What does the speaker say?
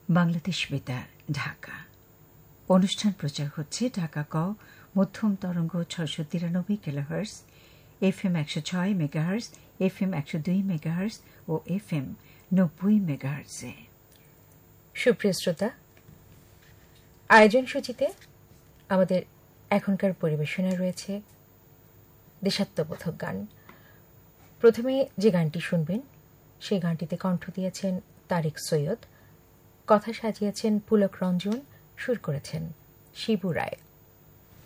বাংলাদেশ বেতার, ঢাকা। অনুষ্ঠান প্রচার হচ্ছে ঢাকা ক মধ্যম তরঙ্গ ৬৯৩ kilohertz, FM ১০৬ megahertz, FM ১০২ megahertz ও FM ৯০ মেগাহার্টজে। সুপ্রিয় শ্রোতা, আয়োজন সূচিতে আমাদের এখনকার পরিবেশনায় রয়েছে দেশাত্মবোধক গান। প্রথমে যে গানটি শুনবেন সেই গানটিতে কণ্ঠ দিয়েছেন তারিক সৈয়দ, কথা সাজিয়েছেন পুলক রঞ্জন, সুর করেছেন শিবু রায়।